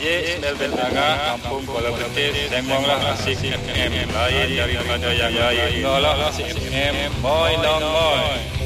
Melvin Aga, Kampung Kuala Betis, sembanglah Asik FM, lain daripada yang lain. Tolak Asik FM, boy long boy.